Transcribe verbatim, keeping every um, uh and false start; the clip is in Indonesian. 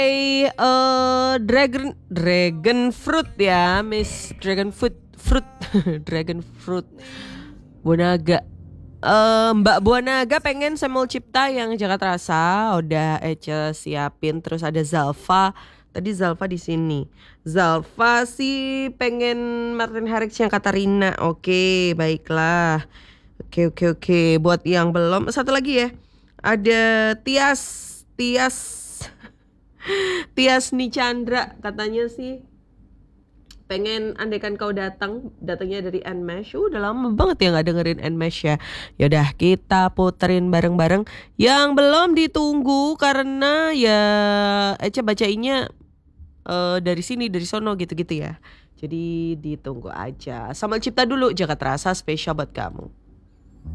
Hey, uh, dragon dragon fruit ya, Miss Dragon Fruit fruit Dragon Fruit Bonaga. Eh, Mbak Buanaga pengen Samuel Cipta yang Jakarta Rasa, udah Ece siapin. Terus ada Zalfa, tadi Zalfa di sini. Zalfa sih pengen Martin Harrix yang Katarina. Oke, baiklah. Oke oke oke. Buat yang belum, satu lagi ya. Ada Tias Tias Tias Nichandra katanya sih pengen andaikan kau datang, datangnya dari Nmesh. Uh, udah lama banget ya nggak dengerin Nmesh ya. Yaudah kita puterin bareng-bareng. Yang belum ditunggu karena ya Ece bacainnya uh, dari sini dari sono gitu-gitu ya. Jadi ditunggu aja. Samuel Cipta dulu, Jakarta Rasa spesial buat kamu.